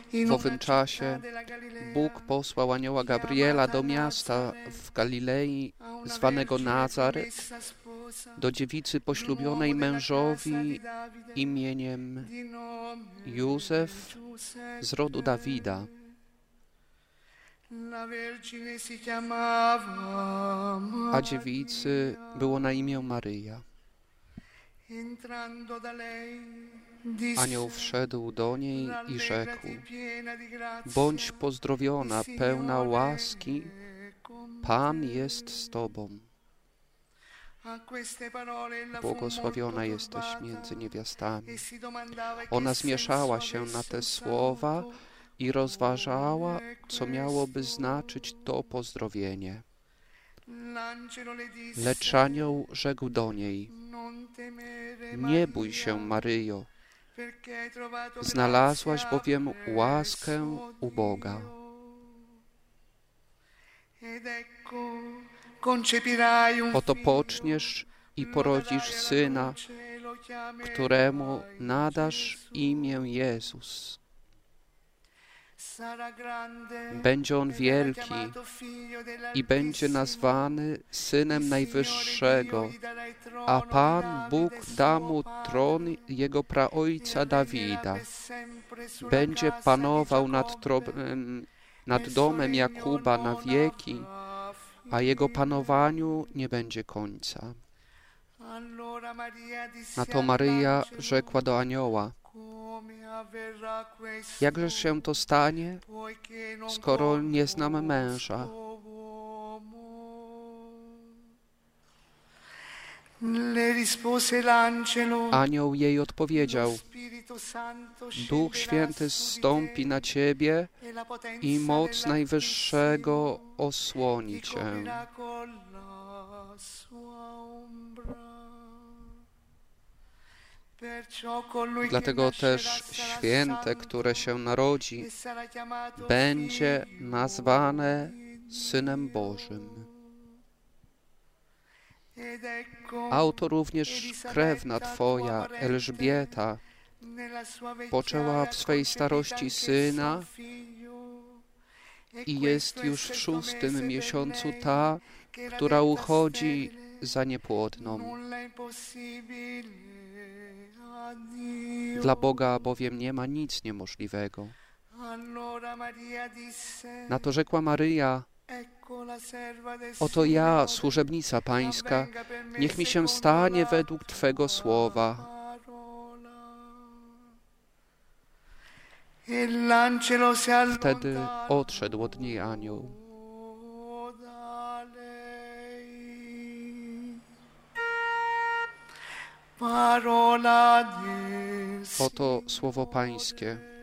W owym czasie Bóg posłał anioła Gabriela do miasta w Galilei zwanego Nazaret, do dziewicy poślubionej mężowi imieniem Józef z rodu Dawida. A dziewicy było na imię Maryja. Anioł wszedł do niej i rzekł: bądź pozdrowiona, pełna łaski, Pan jest z tobą. Błogosławiona jesteś między niewiastami. Ona zmieszała się na te słowa i rozważała, co miałoby znaczyć to pozdrowienie. Lecz anioł rzekł do niej: nie bój się, Maryjo, znalazłaś bowiem łaskę u Boga. Oto poczniesz i porodzisz syna, któremu nadasz imię Jezus. Będzie on wielki i będzie nazwany Synem Najwyższego, a Pan Bóg da mu tron jego praojca Dawida. Będzie panował nad domem Jakuba na wieki, a jego panowaniu nie będzie końca. Na to Maryja rzekła do anioła: jakże się to stanie, skoro nie znam męża? Anioł jej odpowiedział: Duch Święty zstąpi na ciebie i moc Najwyższego osłoni cię. Dlatego też święte, które się narodzi, będzie nazwane Synem Bożym. A oto również krewna twoja, Elżbieta, poczęła w swej starości syna i jest już w 6. miesiącu ta, która uchodzi za niepłodną. Dla Boga bowiem nie ma nic niemożliwego. Na to rzekła Maryja: oto ja, służebnica Pańska, niech mi się stanie według Twego słowa. Wtedy odszedł od niej anioł. Oto słowo Pańskie.